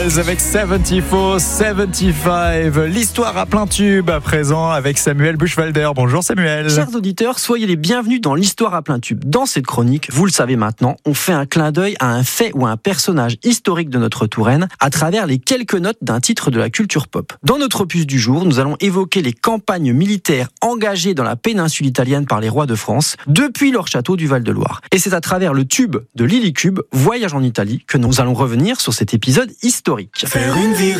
Avec 74, 75, l'histoire à plein tube à présent avec Samuel Buchwalder. Bonjour Samuel. Chers auditeurs, soyez les bienvenus dans l'histoire à plein tube. Dans cette chronique, vous le savez maintenant, on fait un clin d'œil à un fait ou à un personnage historique de notre Touraine à travers les quelques notes d'un titre de la culture pop. Dans notre opus du jour, nous allons évoquer les campagnes militaires engagées dans la péninsule italienne par les rois de France depuis leur château du Val-de-Loire. Et c'est à travers le tube de Lilycube, Voyage en Italie, que nous allons revenir sur cet épisode historique. Faire une virée